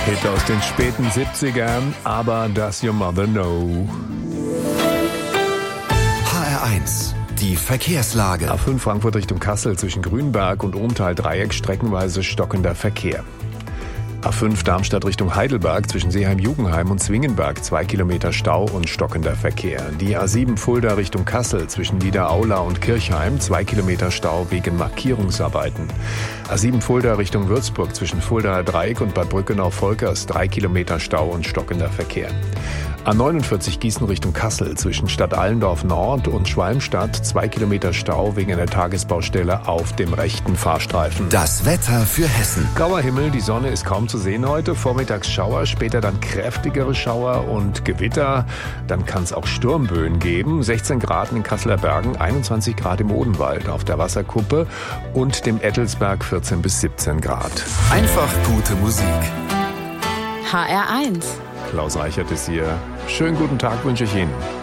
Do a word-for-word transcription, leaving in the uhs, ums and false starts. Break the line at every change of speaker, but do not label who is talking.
Hit aus den späten siebzigern, aber Does Your Mother Know?
H R eins, die Verkehrslage.
A fünf Frankfurt Richtung Kassel zwischen Grünberg und Ohmtal-Dreieck streckenweise stockender Verkehr. A fünf Darmstadt Richtung Heidelberg zwischen Seeheim-Jugenheim und Zwingenberg zwei Kilometer Stau und stockender Verkehr. Die A sieben Fulda Richtung Kassel zwischen Niederaula und Kirchheim zwei Kilometer Stau wegen Markierungsarbeiten. A sieben Fulda Richtung Würzburg zwischen Fuldaer Dreieck und Bad Brückenau-Volkers drei Kilometer Stau und stockender Verkehr. A neunundvierzig Gießen Richtung Kassel zwischen Stadt Allendorf Nord und Schwalmstadt zwei Kilometer Stau wegen einer Tagesbaustelle auf dem rechten Fahrstreifen.
Das Wetter für Hessen.
Grauer Himmel, die Sonne ist kaum zu sehen heute. Vormittags Schauer, später dann kräftigere Schauer und Gewitter. Dann kann es auch Sturmböen geben. sechzehn Grad in Kasseler Bergen, einundzwanzig Grad im Odenwald, auf der Wasserkuppe und dem Ettelsberg vierzehn bis siebzehn Grad.
Einfach gute Musik.
H R eins.
Klaus Reichert ist hier. Schönen guten Tag wünsche ich Ihnen.